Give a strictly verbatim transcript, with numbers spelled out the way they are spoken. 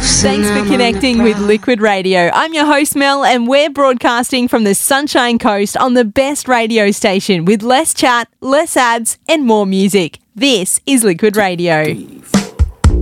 Thanks for connecting with Liquid Radio. I'm your host, Mel, and we're broadcasting from the Sunshine Coast on the best radio station with less chat, less ads, and more music. This is Liquid Radio.